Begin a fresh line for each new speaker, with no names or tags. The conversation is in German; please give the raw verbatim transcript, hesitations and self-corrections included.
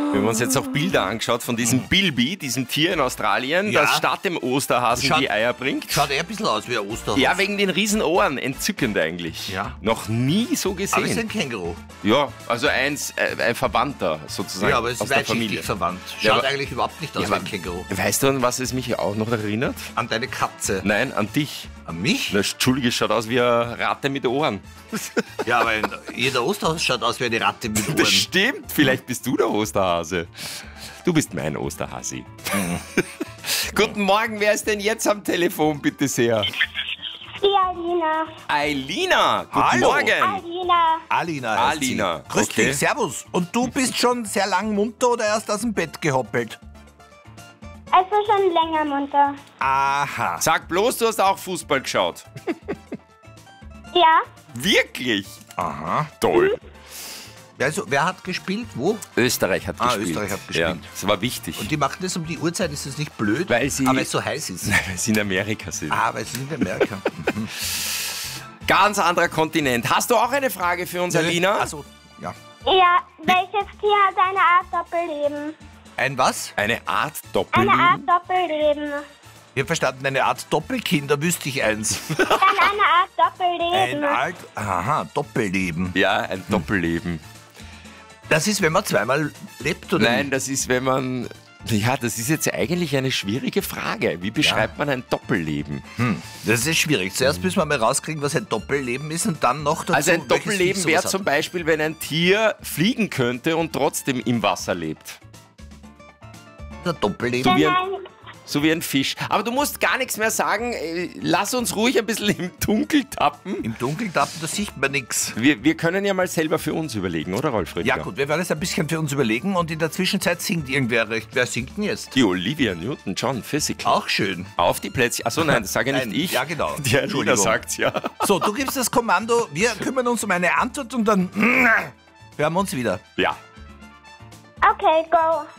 Wir haben uns jetzt auch Bilder angeschaut von diesem Bilby, diesem Tier in Australien,
Ja.
das statt dem Osterhasen
Schaut-
die Eier bringt.
Schaut eher ein bisschen aus wie ein Osterhase.
Ja, wegen den riesen Ohren. Entzückend eigentlich.
Ja.
Noch nie so
aber es ist
gesehen.
ein Känguru.
Ja, also eins, äh, ein Verwandter sozusagen
Ja, aber es
aus
ist
der
weitschichtig
Familie.
verwandt. Schaut
Ja, aber-
eigentlich überhaupt nicht aus
Ja,
wie
aber-
ein Känguru.
Weißt du, an was es mich auch noch erinnert?
An deine Katze.
Nein, an dich.
An mich?
Na, Entschuldige, schaut aus wie eine Ratte mit Ohren.
Ja, aber ein- jeder Osterhase schaut aus wie eine Ratte mit Ohren.
Das stimmt. Vielleicht bist du der Osterhase. Du bist mein Osterhasi. Guten Morgen, wer ist denn jetzt am Telefon, bitte sehr?
Die Alina.
Eilina, guten
Hallo.
Morgen.
Alina.
Alina heißt
Alina,
sie. Grüß
okay.
dich, servus. Und du bist schon sehr lang munter oder erst aus dem Bett gehoppelt?
Also schon länger munter.
Aha.
Sag bloß, du hast auch Fußball geschaut.
Ja,
Wirklich?
Aha.
Toll.
Also, wer hat gespielt? Wo?
Österreich hat
Ah,
gespielt.
Österreich hat gespielt.
Ja, das war wichtig.
Und die machen das um die Uhrzeit, ist das nicht blöd?
Weil sie-
Aber weil es so heiß ist.
Weil sie in Amerika sind.
Ah, weil es ist in Amerika.
Ganz anderer Kontinent. Hast du auch eine Frage für uns, Alina?
Also, ja.
ja. Welches Tier hat eine Art Doppelleben?
Ein was?
Eine Art
Eine
Doppelleben?
Art Doppelleben.
Ich hab verstanden, eine Art Doppelkind, da wüsste ich eins.
Dann eine Art
Ein
Doppelleben.
Alt... Aha, Doppelleben.
Ja, ein Doppelleben.
Das ist, wenn man zweimal lebt, oder?
Nein, das ist, wenn man... Ja, das ist jetzt eigentlich eine schwierige Frage. Wie beschreibt man ein Doppelleben?
Hm, das ist schwierig. Zuerst müssen wir mal rauskriegen, was ein Doppelleben ist und dann noch dazu,
Also ein
welches
Doppelleben
Viech
wäre
sowas
zum Beispiel, wenn ein Tier fliegen könnte und trotzdem im Wasser lebt.
hat. Ein Doppelleben.
wie ein-
Nein,
So wie ein Fisch. Aber du musst gar nichts mehr sagen. Äh, Lass uns ruhig ein bisschen im Dunkeln tappen.
Im Dunkeln tappen, da sieht man nichts.
Wir, wir können ja mal selber für uns überlegen, oder Rolf Rüttger?
Ja gut, wir werden es ein bisschen für uns überlegen und in der Zwischenzeit singt irgendwer recht. Wer singt denn jetzt?
Die Olivia Newton-John, Physical.
Auch schön.
Auf die Plätze. Achso, nein, das sage ja nicht
Nein,
ich.
ja, genau.
Die Alina
Entschuldigung.
sagt's, ja.
So, du gibst das Kommando, wir kümmern uns um eine Antwort und dann hören wir uns wieder.
Ja.
okay, go.